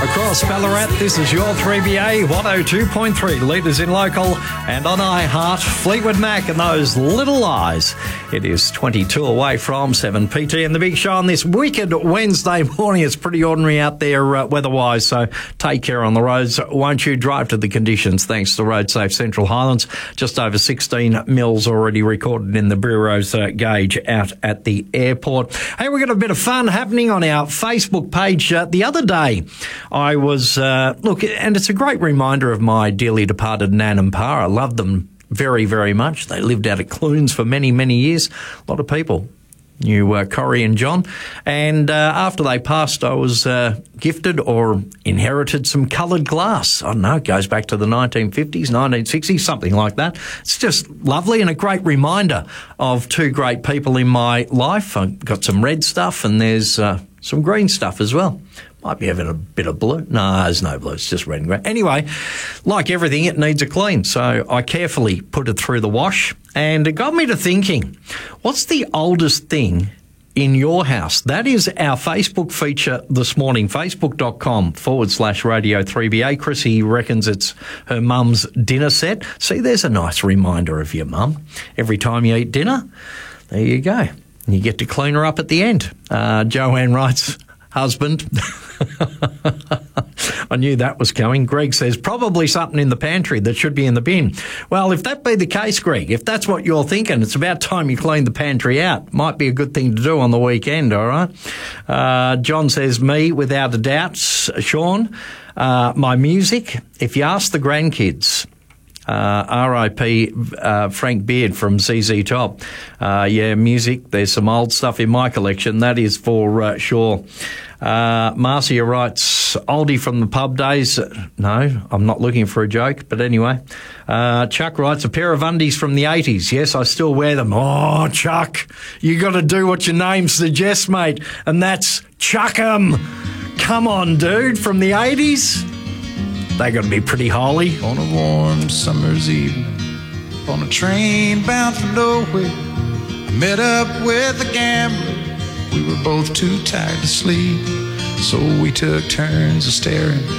Across Ballarat, this is your 3BA 102.3, leaders in local, and on iHeart, Fleetwood Mac and those little eyes. It is 22 away from 7 PT and the Big Show on this wicked Wednesday morning. It's pretty ordinary out there weather-wise, so take care on the roads. Won't you drive to the conditions thanks to Road Safe Central Highlands. Just over 16 mils already recorded in the Bureau's gauge out at the airport. Hey, we've got a bit of fun happening on our Facebook page the other day. I was, look, and it's a great reminder of my dearly departed Nan and Pa. I love them very, very much. They lived out at Clunes for many, many years. A lot of people knew Corrie and John. And after they passed, I was gifted or inherited some coloured glass. I don't know, it goes back to the 1950s, 1960s, something like that. It's just lovely and a great reminder of two great people in my life. I've got some red stuff and there's some green stuff as well. Might be having a bit of blue. No, there's no blue. It's just red and grey. Anyway, like everything, it needs a clean. So I carefully put it through the wash and it got me to thinking, what's the oldest thing in your house? That is our Facebook feature this morning, facebook.com/Radio 3BA. Chrissy reckons it's her mum's dinner set. See, there's a nice reminder of your mum. Every time you eat dinner, there you go. And you get to clean her up at the end. Joanne writes, husband. I knew that was coming. Greg says, probably something in the pantry that should be in the bin. Well, if that be the case, Greg, if that's what you're thinking, it's about time you clean the pantry out. Might be a good thing to do on the weekend, all right? John says, me, without a doubt. Sean, my music, if you ask the grandkids, R.I.P. Frank Beard from ZZ Top. Yeah, music, there's some old stuff in my collection. That is for sure. Marcia writes, oldie from the pub days. No, I'm not looking for a joke, but anyway. Chuck writes, a pair of undies from the 80s. Yes, I still wear them. Oh, Chuck, you got to do what your name suggests, mate, and that's chuck 'em. Come on, dude, from the 80s. They got to be pretty holy. On a warm summer's evening, on a train bound for nowhere, I met up with a gambler. We were both too tired to sleep, so we took turns of staring